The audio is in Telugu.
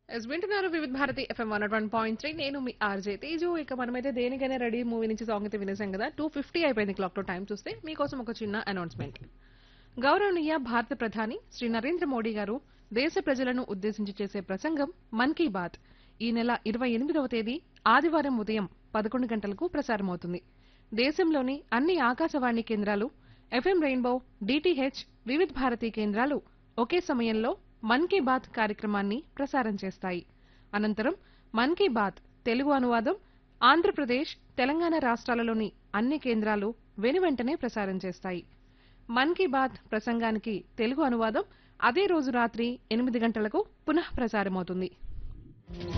వింటున్నారు వివిధ భారతి ఎఫ్ఎం 101.3. నేను మీ ఆర్జే తేజు. ఇక మనమైతే దేనికైనా రెడీ మూవీ నుంచి సాంగ్ అయితే వినేసాం కదా. 2:50 అయిపోయింది క్లాక్ లో టైం చూస్తే. మీకోసం ఒక చిన్న అనౌన్స్మెంట్. గౌరవనీయ భారత ప్రధాని శ్రీ నరేంద్ర మోడీ గారు దేశ ప్రజలను ఉద్దేశించి చేసే ప్రసంగం మన్ కీ బాత్ ఈ నెల 28వ తేదీ ఆదివారం ఉదయం 11 గంటలకు ప్రసారమవుతుంది. దేశంలోని అన్ని ఆకాశవాణి కేంద్రాలు, ఎఫ్ఎం రెయిన్బో, డిటిహెచ్, వివిధ భారతి కేంద్రాలు ఒకే సమయంలో మన్ కీ బాత్ కార్యక్రమాన్ని ప్రసారం చేస్తాయి. అనంతరం మన్ కీ బాత్ తెలుగు అనువాదం ఆంధ్రప్రదేశ్, తెలంగాణ రాష్ట్రాలలోని అన్ని కేంద్రాలు వెనువెంటనే ప్రసారం చేస్తాయి. మన్ కీ బాత్ ప్రసంగానికి తెలుగు అనువాదం అదే రోజు రాత్రి 8 గంటలకు పునః ప్రసారమవుతుంది.